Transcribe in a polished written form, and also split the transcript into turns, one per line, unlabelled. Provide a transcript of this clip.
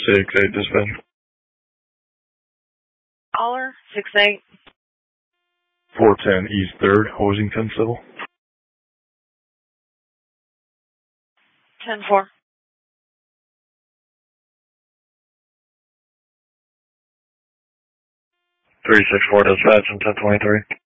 6-8 dispatch.
Caller, 6-8.
410 East 3rd, Hoisington Civil.
10-4.
364 dispatch and 1023.